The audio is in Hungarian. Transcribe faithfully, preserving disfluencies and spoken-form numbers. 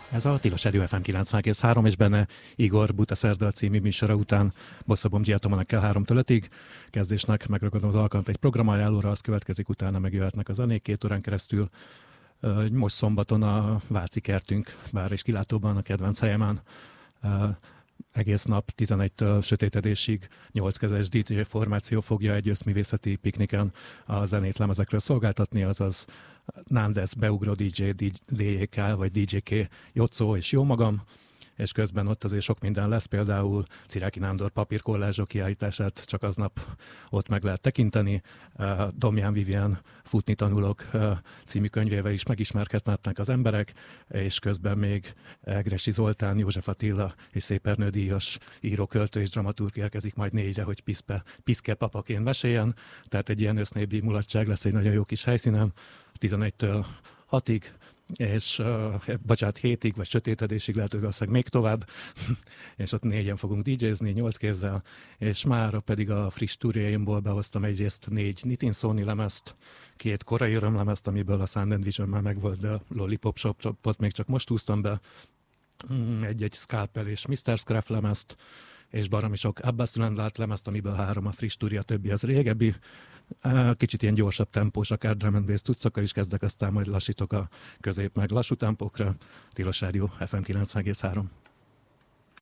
Ez a Tilos Rádió ef em kilencven egész három, és benne Igor Buta Szerda című műsora után Bosszabom Giatomanak kell háromtól ötig. Kezdésnek megragadom az alkalmat egy programajánlóra, az következik, utána megjöhetnek a zenék két órán keresztül. Most szombaton a Váci kertünk bár és kilátóban, a kedvenc helyemen. Egész nap tizenegytől sötétedésig nyolckezes dé dzsé formáció fogja egy összművészeti pikniken a zenét lemezekről szolgáltatni, azaz Nández, Beugró dé dzsé, dé jé ká vagy dé dzsé ká, Jocó és jó magam, és közben ott azért sok minden lesz, például Ciráki Nándor papírkollázsok kiállítását csak aznap ott meg lehet tekinteni. Domján Vivien Futni tanulok című könyvével is megismerkedhetnek az emberek, és közben még Egressy Zoltán, József Attila és Szép Ernő díjas író, költő és dramaturg érkezik majd négyre, hogy Piszpe, Piszke papaként meséljen. Tehát egy ilyen össznépi mulatság lesz egy nagyon jó kis helyszínen, tizenegytől hatig, és uh, bocsánat, hétig, vagy sötétedésig lehet, hogy valószínűleg még tovább, és ott négyen fogunk dé dzsézni, nyolc kézzel, és mára pedig a friss turjaimból behoztam egyrészt négy Nitin Sony lemezt, két korai örömlemezt, amiből a Sound and Vision már megvolt, de a Lollipop Shopot még csak most húztam be, egy-egy Scalpel és miszter Scruff lemezt, és baromi sok Abbas Landlát lemezt, amiből három a friss turja, többi az régebbi. Kicsit ilyen gyorsabb tempós, akár drum and bass cuccokkal is kezdek, aztán majd lassítok a közép meg lassú tempókra. Tilos Rádió ef em kilencven egész három.